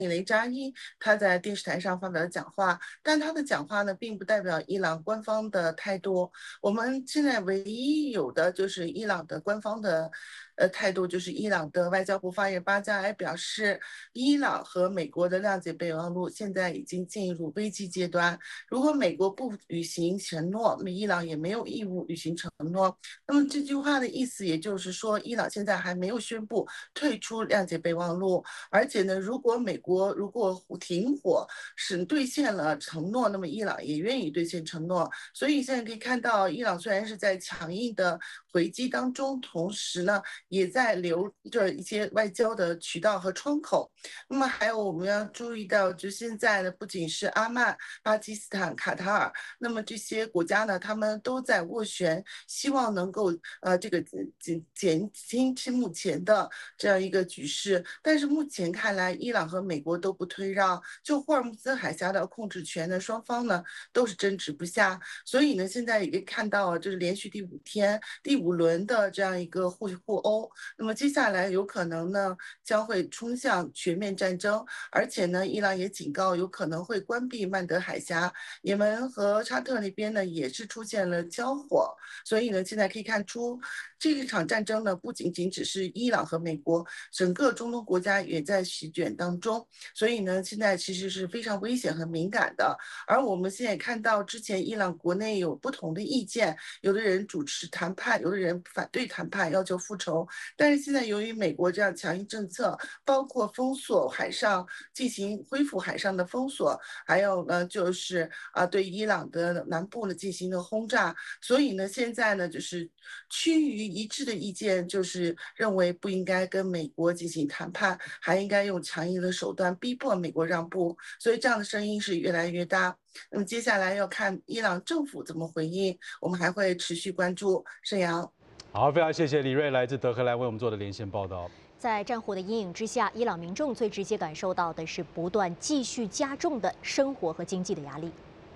雷扎伊他在电视台上发表的讲话，但他的讲话呢，并不代表伊朗官方的态度。我们现在唯一有的就是伊朗的官方的态度，就是伊朗的外交部发言人巴加尔表示，伊朗和美国的谅解备忘录现在已经进入危机阶段。如果美国不履行承诺，那么伊朗也没有义务履行承诺。那么这句话的意思，也就是说，伊朗现在还没有宣布退出谅解备忘录，而且呢，如果美国停火是兑现了承诺，那么伊朗也愿意兑现承诺。所以现在可以看到，伊朗虽然是在强硬的回击当中，同时呢，也在留着一些外交的渠道和窗口。那么还有我们要注意到，就现在呢，不仅是阿曼、巴基斯坦、卡塔尔，那么这些国家呢，他们都在斡旋，希望能够这个减轻目前的这样一个局势。但是目前看来，伊朗和美国都不退让，就霍尔木兹海峡的控制权呢，双方呢都是争执不下。所以呢，现在也可以看到，这是连续第5天、第5轮的这样一个互殴。那么接下来有可能呢，将会冲向全面战争，而且呢，伊朗也警告有可能会关闭曼德海峡。也门和沙特那边呢也是出现了交火，所以呢，现在可以看出这一场战争呢，不仅仅只是伊朗和美国，整个中东国家也在席卷当中。所以呢，现在其实是非常危险和敏感的。而我们现在也看到，之前伊朗国内有不同的意见，有的人主持谈判，有的人反对谈判，要求复仇。但是现在由于美国这样强硬政策，包括封锁海上，进行恢复海上的封锁，还有呢就是对伊朗的南部呢进行了轰炸，所以呢现在呢就是趋于一致的意见，就是认为不应该跟美国进行谈判，还应该用强硬的手段逼迫美国让步，所以这样的声音是越来越大。那么接下来要看伊朗政府怎么回应，我们还会持续关注。沈阳。 好，非常谢谢李瑞来自德黑兰为我们做的连线报道。 在战火的阴影之下，伊朗民众最直接感受到的是不断继续加重的生活和经济的压力。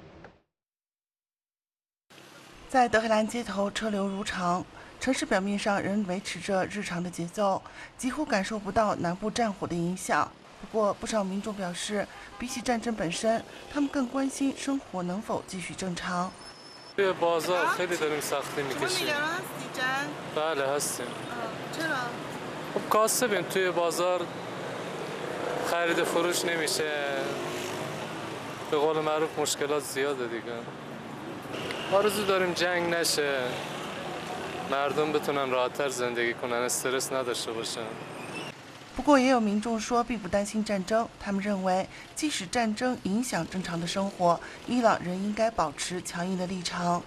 在德黑兰街头，车流如常，城市表面上仍维持着日常的节奏，几乎感受不到南部战火的影响。不过，不少民众表示，比起战争本身，他们更关心生活能否继续正常。 توی بازار خیلی داریم سختی میکشیم. بله هستیم. چرا؟ خب کاسبیم توی بازار خرید فروش نمیشه. به قول معروف مشکلات زیاده دیگه. آرزو داریم جنگ نشه. مردم بتونن راحت‌تر زندگی کنن، استرس نداشته باشن. 不过，也有民众说并不担心战争，他们认为，即使战争影响正常的生活，伊朗仍应该保持强硬的立场。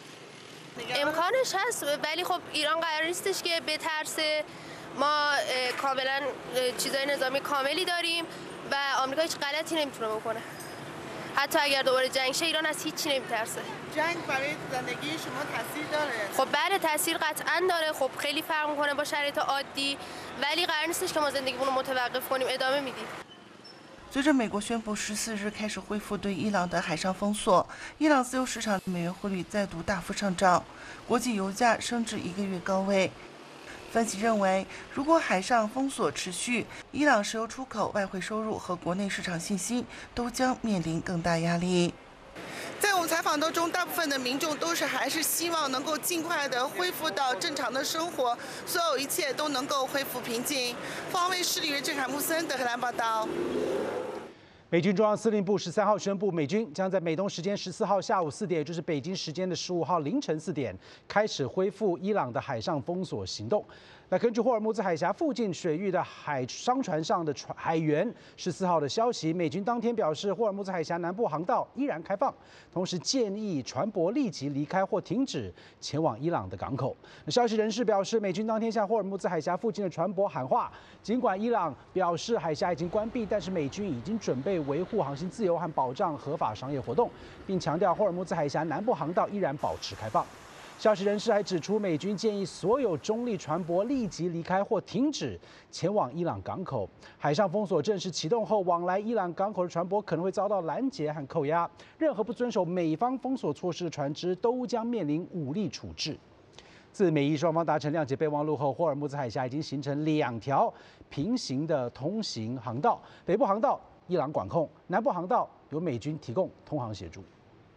امکانش هست ولی خب ایران قرار نیستش که بترسه. ما کاملا چیزای نظامی کاملی داریم و آمریکا هیچ غلطی نمیتونه بکنه. حتی اگر دوباره جنگ شه ایران از هیچی نمیترسه. جنگ برای زندگی شما تاثیر داره؟ خب بله تاثیر قطعا داره. خب خیلی فرق میکنه با شرایط عادی ولی قرار نیستش که ما زندگیمون رو متوقف کنیم، ادامه میدیم. 随着美国宣布14日开始恢复对伊朗的海上封锁，伊朗自由市场美元汇率再度大幅上涨，国际油价升至1个月高位。分析认为，如果海上封锁持续，伊朗石油出口、外汇收入和国内市场信心都将面临更大压力。在我们采访当中，大部分的民众都是还是希望能够尽快的恢复到正常的生活，所有一切都能够恢复平静。方卫视李郑海木森德黑兰报道。 美军中央司令部13号宣布，美军将在美东时间14号下午4点，也就是北京时间的15号凌晨4点，开始恢复伊朗的海上封锁行动。那根据霍尔木兹海峡附近水域的商船上的海员14号的消息，美军当天表示，霍尔木兹海峡南部航道依然开放，同时建议船舶立即离开或停止前往伊朗的港口。那消息人士表示，美军当天向霍尔木兹海峡附近的船舶喊话，尽管伊朗表示海峡已经关闭，但是美军已经准备维护航行自由和保障合法商业活动，并强调霍尔木兹海峡南部航道依然保持开放。消息人士还指出，美军建议所有中立船舶立即离开或停止前往伊朗港口。海上封锁正式启动后，往来伊朗港口的船舶可能会遭到拦截和扣押，任何不遵守美方封锁措施的船只都将面临武力处置。自美伊双方达成谅解备忘录后，霍尔木兹海峡已经形成2条平行的通行航道，北部航道伊朗管控，南部航道由美军提供通航协助。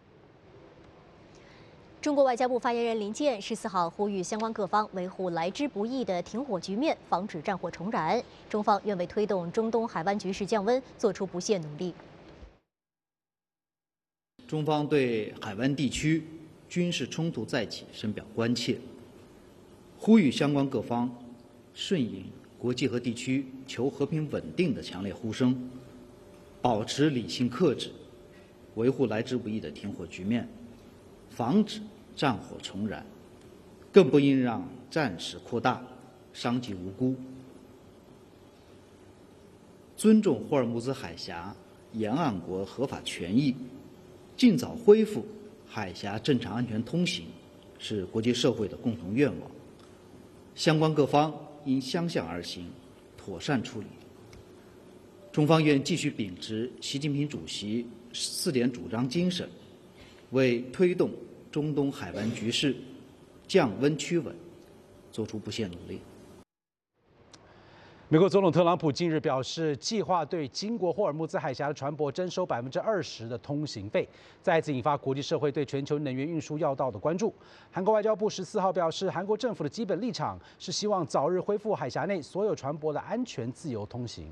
中国外交部发言人林健14号呼吁相关各方维护来之不易的停火局面，防止战火重燃。中方愿为推动中东海湾局势降温做出不懈努力。 中方对海湾地区军事冲突再起深表关切，呼吁相关各方顺应国际和地区求和平稳定的强烈呼声，保持理性克制，维护来之不易的停火局面，防止战火重燃，更不应让战事扩大，伤及无辜。尊重霍尔木兹海峡沿岸国合法权益，尽早恢复海峡正常安全通行，是国际社会的共同愿望。相关各方应相向而行，妥善处理。中方愿继续秉持习近平主席4点主张精神，为推动中东海湾局势降温趋稳做出不懈努力。 美国总统特朗普近日表示，计划对经过霍尔木兹海峡的船舶征收20%的通行费，再次引发国际社会对全球能源运输要道的关注。韩国外交部14号表示，韩国政府的基本立场是希望早日恢复海峡内所有船舶的安全自由通行。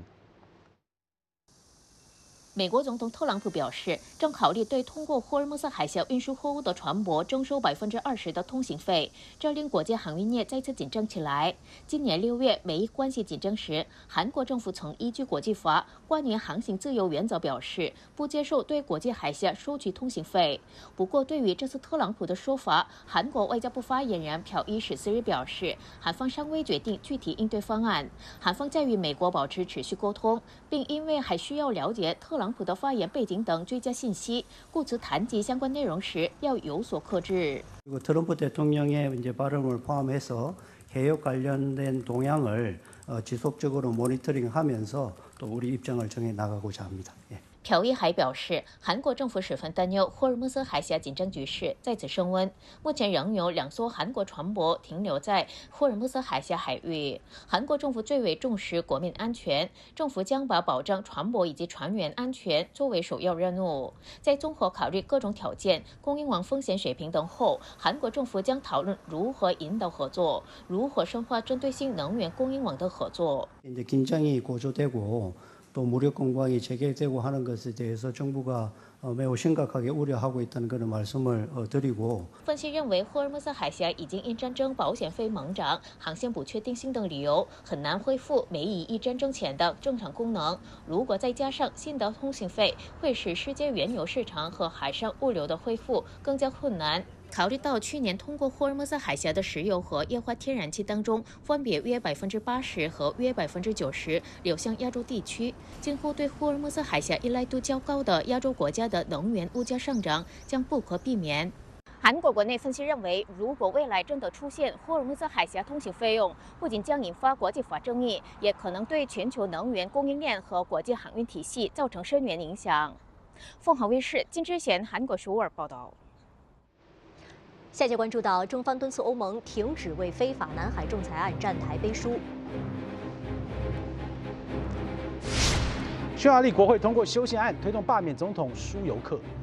美国总统特朗普表示，正考虑对通过霍尔木兹海峡运输货物的船舶征收20%的通行费，这令国际航运业再次紧张起来。今年6月，美伊关系紧张时，韩国政府曾依据国际法关于航行自由原则表示，不接受对国际海峡收取通行费。不过，对于这次特朗普的说法，韩国外交部发言人朴一14日表示，韩方尚未决定具体应对方案，韩方在与美国保持持续沟通，并因为还需要了解特朗普的发言背景等追加信息，故此谈及相关内容时要有所克制。 그리고 트럼프 대통령의 이제 발언을 포함해서 개혁 관련된 동향을 지속적으로 모니터링하면서 또 우리 입장을 정해 나가고자 합니다. 예. 朴一还表示，韩国政府十分担忧霍尔木兹海峡紧张局势再次升温。目前仍有2艘韩国船舶停留在霍尔木兹海峡海域。韩国政府最为重视国民安全，政府将把保障船舶以及船员安全作为首要任务。在综合考虑各种条件、供应网风险水平等后，韩国政府将讨论如何引导合作，如何深化针对性能源供应网的合作。 이제 긴장이 고조되고 또 무력 공방이 재개되고 하는 것에 대해서 정부가 매우 심각하게 우려하고 있다는 그런 말씀을 드리고 分析认为，霍尔木兹海峡已经因战争、保险费猛涨、航线不确定性等理由，很难恢复美以一战争前的正常功能。如果再加上新的通行费，会使世界原油市场和海上物流的恢复更加困难。 考虑到去年通过霍尔木兹海峡的石油和液化天然气当中，分别约80%和约90%流向亚洲地区，今后对霍尔木兹海峡依赖度较高的亚洲国家的能源物价上涨将不可避免。韩国国内分析认为，如果未来真的出现霍尔木兹海峡通行费用，不仅将引发国际法争议，也可能对全球能源供应链和国际航运体系造成深远影响。凤凰卫视金之贤韩国首尔报道。 下节关注到，中方敦促欧盟停止为非法南海仲裁案站台背书。 匈牙利国会通过修宪案，推动罢免总统舒尤克。